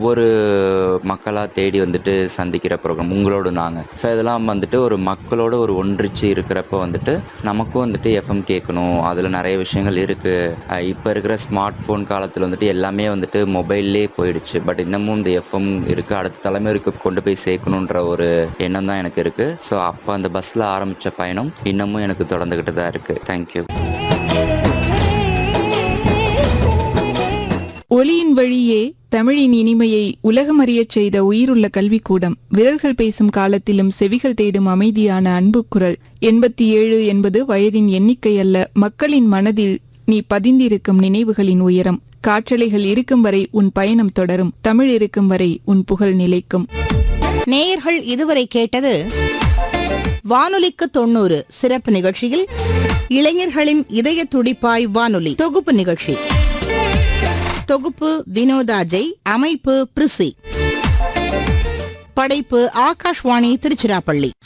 ஒவ்வொரு மக்களாக தேடி வந்துட்டு சந்திக்கிற ப்ரோக்ராம் உங்களோடு நாங்கள். ஸோ இதெல்லாம் வந்துட்டு ஒரு மக்களோட ஒரு ஒன்றிச்சு இருக்கிறப்ப வந்துட்டு நமக்கும் வந்துட்டு எஃப்எம் கேட்கணும். அதில் நிறைய விஷயங்கள் இருக்குது. இப்போ இருக்கிற ஸ்மார்ட் ஃபோன் காலத்தில் வந்துட்டு எல்லாமே வந்துட்டு மொபைல்லே போயிடுச்சு. பட் இன்னமும் இந்த எஃப்எம் இருக்குது, அடுத்த தலைமுறைக்கு கொண்டு போய் சேர்க்கணுன்ற ஒரு எண்ணம் தான் எனக்கு இருக்குது. ஸோ அப்போ அந்த பஸ்ஸில் ஆரம்பித்த பயணம் இன்னமும் எனக்கு தொடர்ந்துக்கிட்டு தான் இருக்குது. தேங்க்யூ. ஒலியின் வழியே தமிழின் இனிமையை உலகமறியச் செய்த உயிருள்ள கல்விக்கூடம். விரல்கள் பேசும் காலத்திலும் செவிகள் தேடும் அமைதியான அன்பு குரல். 87 என்பது வயதின் எண்ணிக்கை அல்ல, மக்களின் மனதில் நீ பதிந்திருக்கும் நினைவுகளின் உயரம். காற்றலைகள் இருக்கும் வரை உன் பயணம் தொடரும், தமிழ் இருக்கும் வரை உன் புகழ் நிலைக்கும். நேயர்கள் இதுவரை கேட்டது வானொலிக்கு 90 சிறப்பு நிகழ்ச்சியில் இளைஞர்களின் இதய துடிப்பாய் வானொலி தொகுப்பு நிகழ்ச்சி. தொகுப்பு வினோதாஜை, அமைப்பு பிரிசி, படைப்பு ஆகாஷ்வாணி திருச்சிராப்பள்ளி.